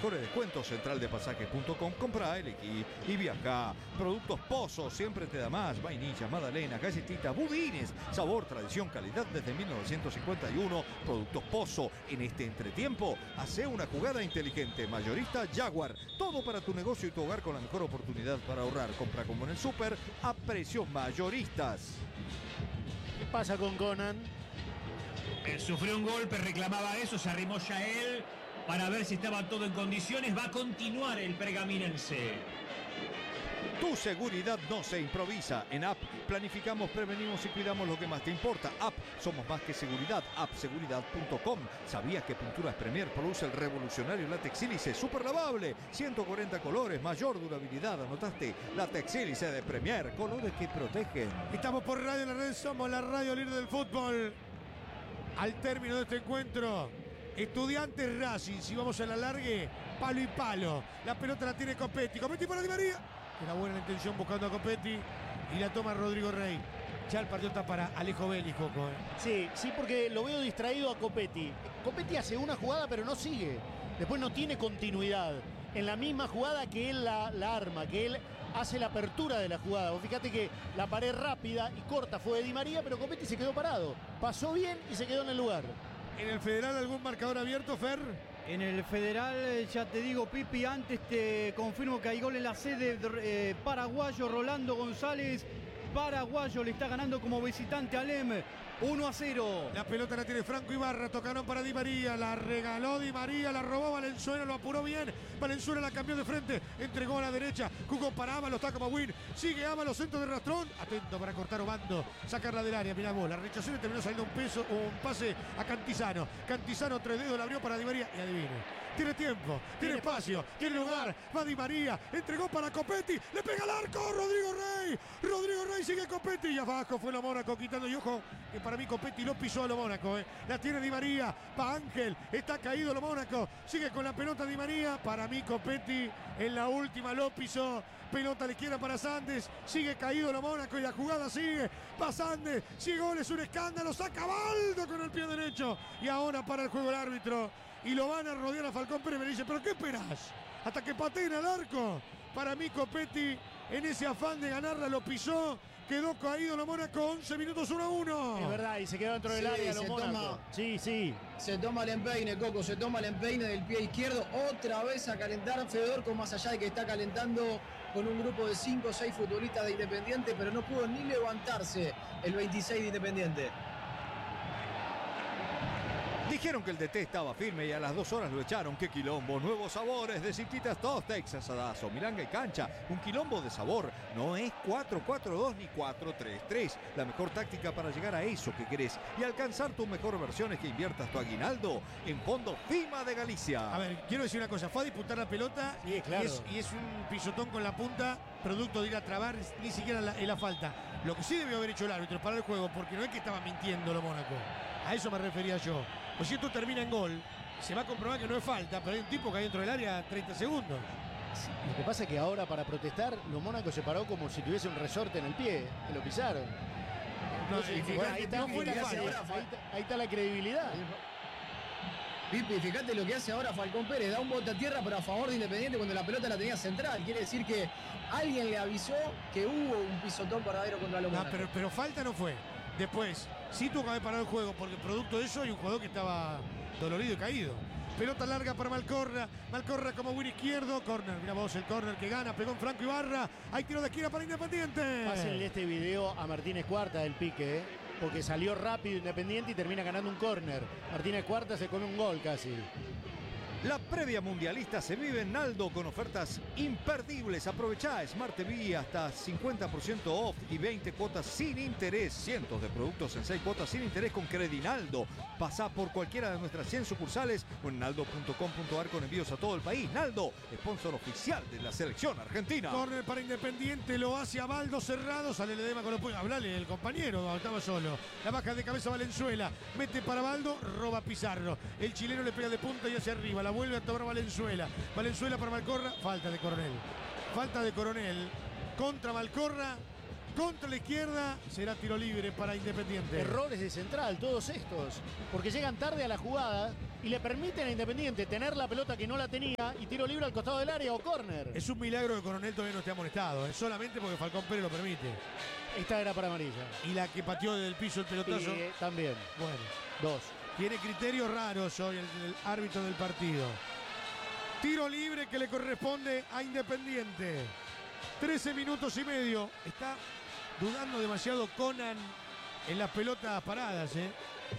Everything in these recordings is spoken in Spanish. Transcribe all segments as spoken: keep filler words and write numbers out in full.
mejores descuentos. central de pasajes punto com. Compra, elegí y viaja. Productos Pozo, siempre te da más. Vainilla, magdalena, galletitas, budines. Sabor, tradición, calidad desde mil novecientos cincuenta y uno. Productos Pozo. En este entretiempo, hace una jugada inteligente. Mayorista Jaguar. Todo para tu negocio y tu hogar con la mejor oportunidad para ahorrar. Compra como en el súper a precios mayoristas. ¿Qué pasa con Conan? Eh, sufrió un golpe, reclamaba eso, se arrimó ya él para ver si estaba todo en condiciones. Va a continuar el pergaminense. Tu seguridad no se improvisa. En App planificamos, prevenimos y cuidamos lo que más te importa. App, somos más que seguridad. app seguridad punto com. ¿Sabías que Pinturas Premier produce el revolucionario látex sílice super lavable? ciento cuarenta colores, mayor durabilidad. ¿Anotaste? Látex sílice de Premier, colores que protegen. Estamos por Radio La Red, somos la radio líder del fútbol. Al término de este encuentro, Estudiantes Racing, si vamos a la largue, palo y palo. La pelota la tiene Copetti. Copetti para Di María. Era buena la intención buscando a Copetti. Y la toma Rodrigo Rey. Ya el partido está para Alejo Vélez, Coco. ¿eh? Sí, sí, porque lo veo distraído a Copetti. Copetti hace una jugada, pero no sigue. Después no tiene continuidad. En la misma jugada que él la, la arma, que él hace la apertura de la jugada. Vos fíjate que la pared rápida y corta fue de Di María, pero Copetti se quedó parado. Pasó bien y se quedó en el lugar. ¿En el Federal algún marcador abierto, Fer? En el Federal, ya te digo, Pipi, antes te confirmo que hay gol en la sede eh, paraguayo. Rolando González, paraguayo, le está ganando como visitante al E M. uno a cero. La pelota la tiene Franco Ibarra, tocaron para Di María, la regaló Di María, la robó Valenzuela, lo apuró bien. Valenzuela la cambió de frente, entregó a la derecha, jugó para Ábalos, está como Win, sigue Ábalos, centro de Rastrón, atento para cortar Obando, sacarla del área, mirá vos, la rechazó y terminó saliendo un peso, un pase a Cantizano. Cantizano, tres dedos, la abrió para Di María y adivine. Tiene tiempo, tiene, tiene espacio, tiene lugar, va Di María, entregó para Copetti, le pega al arco, Rodrigo Rey, Rodrigo Rey sigue Copetti y abajo fue lo Mónaco quitando y ojo, que para mí Copetti lo pisó a lo Mónaco, eh. La tiene Di María, va Ángel, está caído lo Mónaco, sigue con la pelota Di María, para mí Copetti en la última lo pisó. Pelota a la izquierda para Sandes, sigue caído lo Mónaco y la jugada sigue, va Sandes, sigue gol, es un escándalo, saca Baldo con el pie derecho y ahora para el juego el árbitro y lo van a rodear a Falcón Pérez. Me dice, ¿pero qué esperás? Hasta que pateen al arco. Para mí Copetti en ese afán de ganarla lo pisó, quedó caído lo Mónaco, once minutos, uno a uno. Es verdad, y se quedó dentro del Sí, área lo se Mónaco. toma- Sí, sí. Se toma el empeine, Coco, se toma el empeine del pie izquierdo. Otra vez a calentar Fedorco, más allá de que está calentando con un grupo de cinco o seis futbolistas de Independiente, pero no pudo ni levantarse el veintiséis de Independiente. Dijeron que el D T estaba firme y a las dos horas lo echaron. ¡Qué quilombo! Nuevos sabores de Cintitas Tostex, asadazo, milanga y cancha. Un quilombo de sabor. No es cuatro cuatro dos ni cuatro tres tres. La mejor táctica para llegar a eso que querés y alcanzar tu mejor versión es que inviertas tu aguinaldo en Fondo FIMA de Galicia. A ver, quiero decir una cosa, fue a disputar la pelota Sí, claro. y, es, y es un pisotón con la punta, producto de ir a trabar, ni siquiera en la, en la falta. Lo que sí debió haber hecho el árbitro para el juego, porque no es que estaba mintiendo lo Mónaco. A eso me refería yo. Pues si esto termina en gol, se va a comprobar que no es falta, pero hay un tipo que hay dentro del área treinta segundos. Lo que pasa es que ahora para protestar, lo Mónaco se paró como si tuviese un resorte en el pie, que lo pisaron. No, Entonces, y fíjate, bueno, ahí, está, no fue ahí ni está- falta. ahí está- ahí está la credibilidad. Pipi, fíjate lo que hace ahora Falcón Pérez, da un bote a tierra pero a favor de Independiente cuando la pelota la tenía central. Quiere decir que alguien le avisó que hubo un pisotón verdadero contra los No, Mónaco. pero, pero falta no fue. Después, sí tuvo que haber parado el juego, porque producto de eso hay un jugador que estaba dolorido y caído. Pelota larga para Malcorra. Malcorra como win izquierdo. Corner, mira vos el corner que gana. Pegó en Franco Ibarra. Hay tiro de esquina para Independiente. Pásenle este video a Martínez Cuarta del pique, ¿eh? Porque salió rápido Independiente y termina ganando un córner. Martínez Cuarta se come un gol casi. La previa mundialista se vive en Naldo con ofertas imperdibles. Aprovechá Smart T V hasta cincuenta por ciento off y veinte cuotas sin interés. Cientos de productos en seis cuotas sin interés con Credinaldo. Pasá por cualquiera de nuestras cien sucursales o en naldo punto com punto ar con envíos a todo el país. Naldo, sponsor oficial de la selección argentina. Corner para Independiente, lo hace a Baldo cerrado, sale el edema con los puños. Hablale el compañero, estaba solo. La baja de cabeza Valenzuela, mete para Baldo, roba Pizarro. El chileno le pega de punta y hacia arriba, la vuelve a tomar Valenzuela. Valenzuela para Malcorra, falta de Coronel. Falta de Coronel contra Malcorra, contra la izquierda, será tiro libre para Independiente. Errores de central, todos estos. Porque llegan tarde a la jugada y le permiten a Independiente tener la pelota que no la tenía y tiro libre al costado del área o córner. Es un milagro que Coronel todavía no esté amonestado, ¿eh? Solamente porque Falcón Pérez lo permite. Esta era para amarilla. Y la que pateó desde el piso el pelotazo. Y, eh, también. Bueno, dos. Tiene criterios raros hoy el, el árbitro del partido. Tiro libre que le corresponde a Independiente. trece minutos y medio. Está dudando demasiado Conan en las pelotas paradas, ¿eh?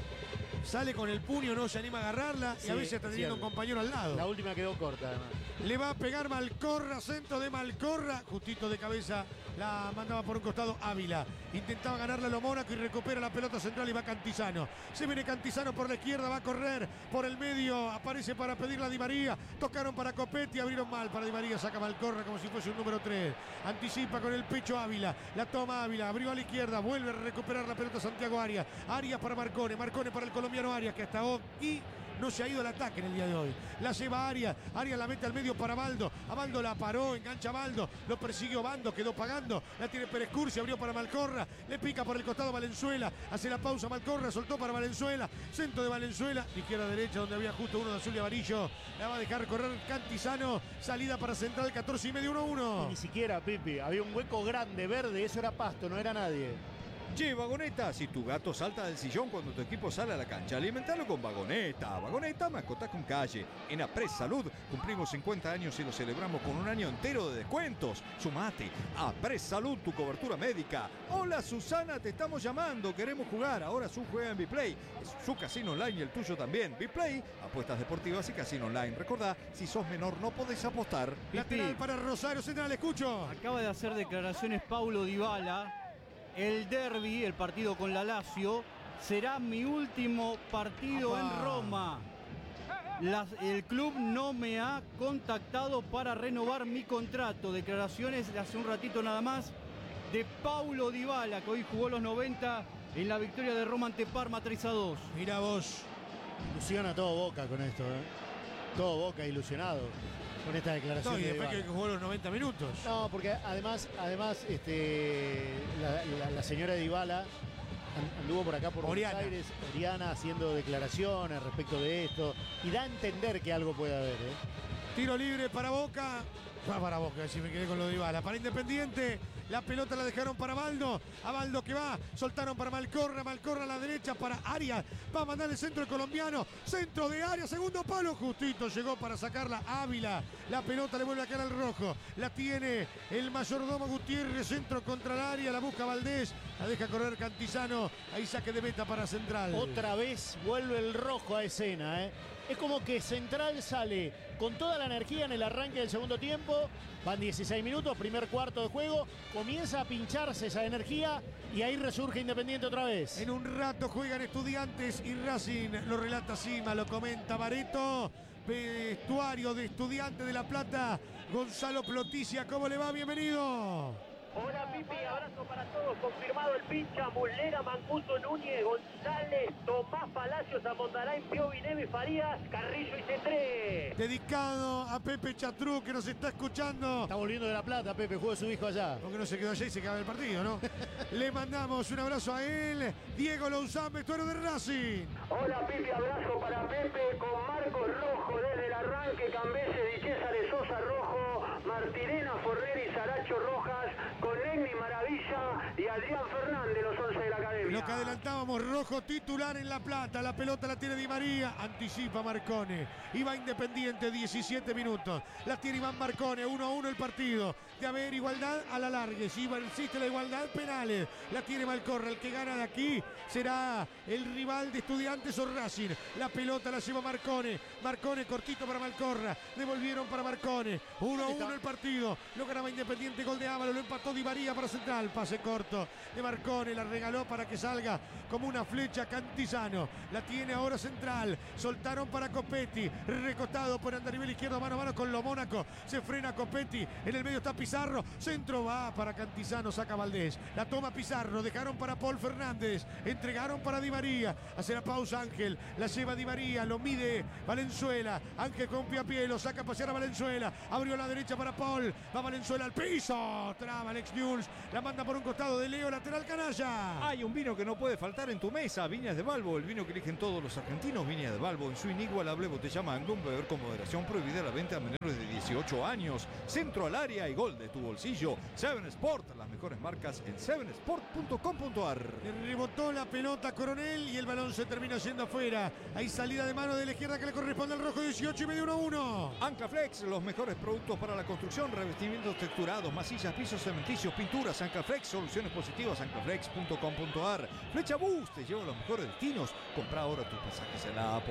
Sale con el puño, no se anima a agarrarla Sí, y a veces está teniendo un compañero al lado. La última quedó corta, además. Le va a pegar Malcorra, centro de Malcorra, justito de cabeza, la mandaba por un costado Ávila. Intentaba ganarle a lo Mónaco y recupera la pelota central y va Cantizano. Se viene Cantizano por la izquierda, va a correr por el medio, aparece para pedirle a Di María. Tocaron para Copetti, abrieron mal para Di María, saca Malcorra como si fuese un número tres. Anticipa con el pecho Ávila, la toma Ávila, abrió a la izquierda, vuelve a recuperar la pelota Santiago Arias. Arias para Marcone, Marcone para el colombiano Arias, que hasta hoy no se ha ido al ataque en el día de hoy. La lleva Arias, Arias la mete al medio para Baldo. A Baldo la paró, engancha a Baldo, lo persiguió Bando, quedó pagando. La tiene Pérez Cursi, abrió para Malcorra, le pica por el costado Valenzuela, hace la pausa Malcorra, soltó para Valenzuela, centro de Valenzuela, izquierda derecha donde había justo uno de azul y amarillo. La va a dejar correr Cantizano, salida para Central, catorce y medio, uno a uno. Ni siquiera, Pipi, había un hueco grande, verde, eso era pasto, no era nadie. Che, Vagoneta, si tu gato salta del sillón cuando tu equipo sale a la cancha, alimentalo con Vagoneta. Vagoneta, mascota con calle. En Apres Salud cumplimos cincuenta años y lo celebramos con un año entero de descuentos. Sumate. Apres Salud, tu cobertura médica. Hola, Susana, te estamos llamando. Queremos jugar. Ahora su juega en Biplay. Es su casino online y el tuyo también. Biplay, apuestas deportivas y casino online. Recordá, si sos menor no podés apostar. Lateral para Rosario Central, escucho. Acaba de hacer declaraciones Paulo Dybala. El derbi, el partido con la Lazio, será mi último partido Opa. en Roma. Las- el club no me ha contactado para renovar mi contrato. Declaraciones de hace un ratito nada más de Paulo Dybala, que hoy jugó los noventa en la victoria de Roma ante Parma tres a dos. Mira vos. Ilusiona todo Boca con esto, ¿eh? Todo Boca ilusionado con esta declaración. No, y de después que Dybala. jugó los noventa minutos. No, porque además, además este, la, la- la señora Dybala an- anduvo por acá por Oriana. Buenos Aires, Oriana, haciendo declaraciones respecto de esto y da a entender que algo puede haber, ¿eh? Tiro libre para Boca. Va para Boca, si me quedé con lo de Dybala. Para Independiente, la pelota la dejaron para Baldo. A Baldo que va, soltaron para Malcorra. Malcorra a la derecha para Arias. Va a mandar el centro el colombiano. Centro de Arias, segundo palo. Justito llegó para sacarla Ávila. La pelota le vuelve a quedar al rojo. La tiene el mayordomo Gutiérrez. Centro contra el área. La busca Valdés. La deja correr Cantizano. Ahí saque de meta para Central. Otra vez vuelve el rojo a escena, ¿eh? Es como que Central sale con toda la energía en el arranque del segundo tiempo. Van dieciséis minutos, primer cuarto de juego. Comienza a pincharse esa energía y ahí resurge Independiente otra vez. En un rato juegan Estudiantes y Racing. Lo relata Sima, lo comenta Bareto. Vestuario de Estudiantes de La Plata. Gonzalo Ploticia, ¿cómo le va? Bienvenido. Hola Pipi, abrazo para todos. Confirmado el pincha, Muslera, Mancuso, Núñez, González, Tomás Palacios, Amondaray, Piovi, Neves, Farías, Carrillo y Cetré. Dedicado a Pepe Chatrú, que nos está escuchando. Está volviendo de La Plata, Pepe, juega su hijo allá. Porque no se quedó allá y se acaba el partido, ¿no? Le mandamos un abrazo a él. Diego Louzán, vestuario de Racing. Hola Pipi, abrazo para Pepe con Marcos Rojo desde el arranque, Cambese, Di César, Sosa Rojo, Martirena, Forneri, Saracho Rojas, con Negni Maravilla y Adrián Fernández, los once de la academia. Lo que adelantábamos, Rojo titular en La Plata. La pelota la tiene Di María. Anticipa Marcone. Iba Independiente, diecisiete minutos. La tiene Iván Marcone. uno a uno el partido. De haber igualdad a la largue. Si existe la igualdad, penales. La tiene Malcorra. El que gana de aquí será el rival de Estudiantes o Racing. La pelota la lleva Marcone. Marcone cortito para Malcorra. Devolvieron para Marcone. uno a uno el partido. Lo ganaba Independiente. Gol de Ávalo. Lo empató Di María para Central. Pase corto de Marcone. La regaló para que salga como una flecha Cantizano. La tiene ahora Central. Soltaron para Copetti. Recostado por Andarivel izquierdo. Mano a mano con Lo Mónaco. Se frena Copetti. En el medio está Pizarro. Centro va para Cantizano. Saca Valdés. La toma Pizarro. Dejaron para Paul Fernández. Entregaron para Di María. Hace la pausa Ángel. La lleva Di María. Lo mide Valenzuela. Ángel con pie a pie. Lo saca a pasear a Valenzuela. Abrió a la derecha para Paul. Va Valenzuela al piso. Traba Alex Newell's. La manda por un costado de Leo. Lateral canalla. Hay un vino que no puede faltar en tu mesa. Viñas de Balbo, el vino que eligen todos los argentinos. Viñas de Balbo, en su inigualable botella Magnum. Beber con moderación, prohibida la venta a menores de dieciocho años. Centro al área y gol de tu bolsillo. Seven Sport, las mejores marcas en seven sport punto com punto a r. Le rebotó la pelota Coronel y el balón se termina yendo afuera. Hay salida de mano de la izquierda que le corresponde al rojo, dieciocho y medio, uno a uno. Ancaflex, los mejores productos para la construcción, revestimientos texturados, masillas, pisos cementicios, pinturas. Ancaflex, soluciones positivas, ancaflex punto com punto a r. Flecha Bus, te lleva a los mejores destinos. Compra ahora tus pasajes en la app.